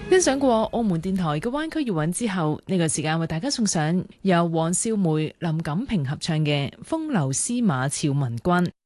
欣賞過澳門電台嘅灣區粵韻之後，呢個時間為大家送上由黃少梅、林錦平合唱嘅《風流司馬俏文君》。